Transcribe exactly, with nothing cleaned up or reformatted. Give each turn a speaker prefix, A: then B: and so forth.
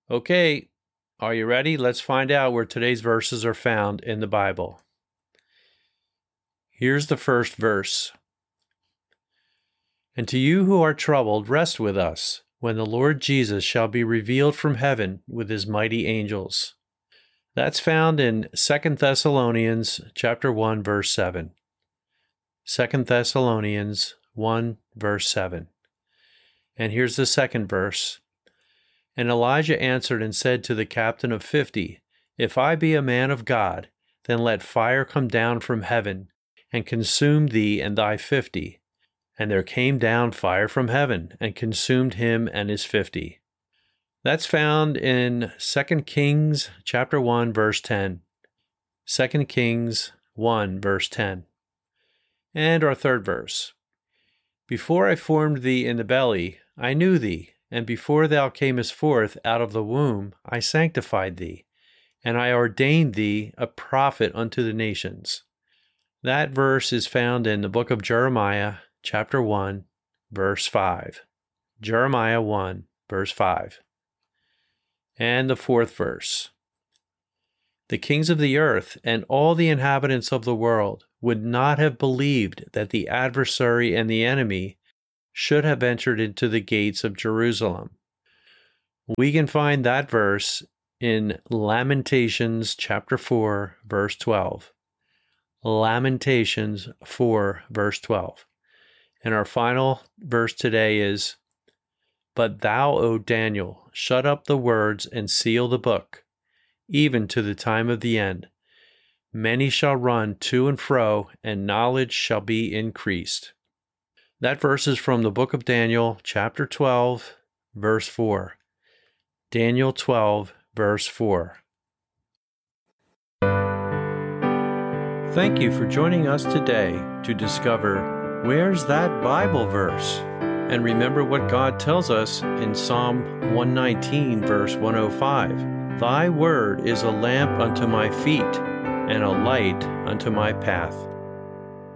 A: Okay, are you ready? Let's find out where today's verses are found in the Bible. Here's the first verse. And to you who are troubled, rest with us, when the Lord Jesus shall be revealed from heaven with his mighty angels. That's found in Second Thessalonians chapter one, verse seven. Second Thessalonians one, verse seven. And here's the second verse. And Elijah answered and said to the captain of fifty, If I be a man of God, then let fire come down from heaven, and consume thee and thy fifty. And there came down fire from heaven, and consumed him and his fifty. That's found in Second Kings chapter one, verse ten. Second Kings one, verse ten. And our third verse. Before I formed thee in the belly, I knew thee, and before thou camest forth out of the womb, I sanctified thee, and I ordained thee a prophet unto the nations. That verse is found in the book of Jeremiah, chapter one, verse five. Jeremiah one, verse five. And the fourth verse. The kings of the earth and all the inhabitants of the world would not have believed that the adversary and the enemy should have entered into the gates of Jerusalem. We can find that verse in Lamentations chapter four, verse twelve. Lamentations four, verse twelve. And our final verse today is, But thou, O Daniel, shut up the words and seal the book, even to the time of the end. Many shall run to and fro, and knowledge shall be increased. That verse is from the book of Daniel, chapter twelve, verse four. Daniel twelve, verse four. Thank you for joining us today to discover where's that Bible verse? And remember what God tells us in Psalm one nineteen, verse one oh five. Thy word is a lamp unto my feet, and a light unto my path.